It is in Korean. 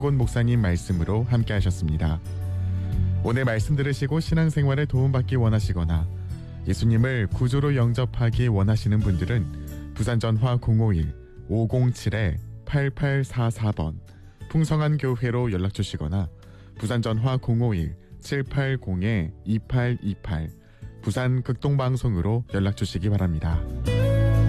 곤 목사님 말씀으로 함께 하셨습니다. 오늘 말씀 들으시고 신앙생활에 도움받기 원하시거나 예수님을 구주로 영접하기 원하시는 분들은 부산전화 051-507-8844번 풍성한 교회로 연락주시거나 부산전화 051-780-2828 부산 극동방송으로 연락주시기 바랍니다.